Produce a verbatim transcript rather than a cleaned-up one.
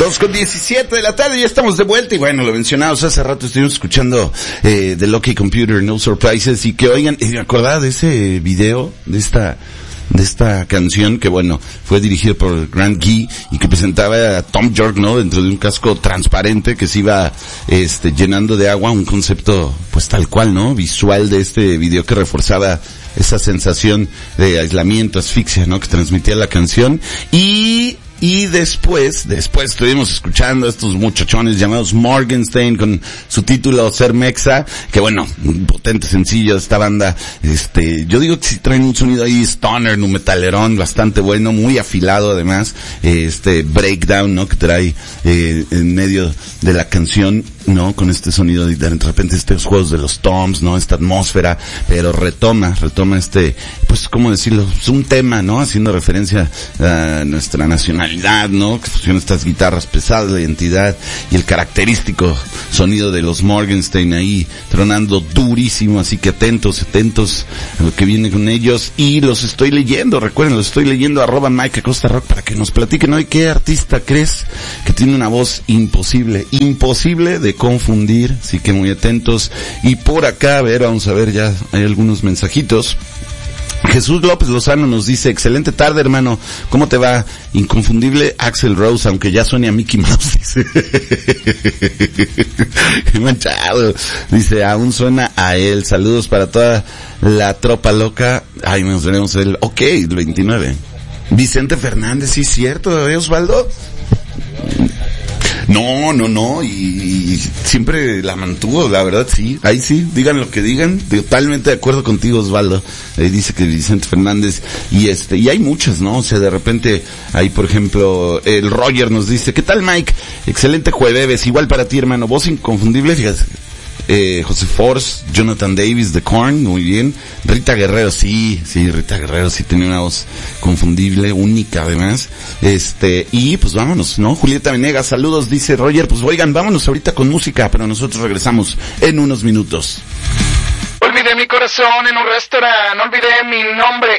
Dos con diecisiete de la tarde, ya estamos de vuelta y bueno, lo mencionamos hace rato, estuvimos escuchando eh, The Lucky Computer, No Surprises, y que oigan, ¿me acordaba de ese video, de esta de esta canción que bueno, fue dirigido por Grant Gee y que presentaba a Tom York, ¿no? Dentro de un casco transparente que se iba este llenando de agua, un concepto pues tal cual, ¿no? Visual de este video que reforzaba esa sensación de aislamiento, asfixia, ¿no? Que transmitía la canción. Y Y después, después estuvimos escuchando a estos muchachones llamados Morgenstein con su título Ser Mexa, que bueno, un potente sencillo de esta banda. Este, yo digo que si traen un sonido ahí stoner, nu metalerón, bastante bueno, muy afilado además, este breakdown, ¿no? Que trae, eh, en medio de la canción, ¿no? Con este sonido de, de repente estos juegos de los toms, ¿no? Esta atmósfera, pero retoma, retoma este, pues, ¿cómo decirlo? Es un tema, ¿no? Haciendo referencia a nuestra nacionalidad, ¿no? Que funcionan estas guitarras pesadas, la identidad y el característico sonido de los Morgenstein ahí tronando durísimo, así que atentos, atentos a lo que viene con ellos. Y los estoy leyendo, recuerden, los estoy leyendo arroba Mike Acosta Rock para que nos platiquen hoy qué artista crees que tiene una voz imposible, imposible de confundir, así que muy atentos. Y por acá, a ver, vamos a ver, ya hay algunos mensajitos. Jesús López Lozano nos dice, excelente tarde, hermano, ¿cómo te va? Inconfundible Axl Rose, aunque ya suene a Mickey Mouse, dice. Qué manchado. Dice, aún suena a él. Saludos para toda la tropa loca. Ay, nos veremos el, ok, el veintinueve. Vicente Fernández, sí, cierto, ¿eh, Osvaldo? No, no, no, y, y siempre la mantuvo, la verdad, sí, ahí sí, digan lo que digan, totalmente de acuerdo contigo, Osvaldo. Ahí dice que Vicente Fernández, y este, y hay muchas, ¿no? O sea, de repente, ahí por ejemplo, el Roger nos dice, ¿qué tal, Mike? Excelente jueves, igual para ti, hermano, voz inconfundible, fíjate. Eh, José Force, Jonathan Davis, The Korn, muy bien. Rita Guerrero, sí, sí, Rita Guerrero sí tenía una voz confundible, única además. Este, y pues vámonos, ¿no? Julieta Venegas, saludos, dice Roger, pues oigan, vámonos ahorita con música, pero nosotros regresamos en unos minutos. Olvidé mi corazón en un restaurante, olvidé mi nombre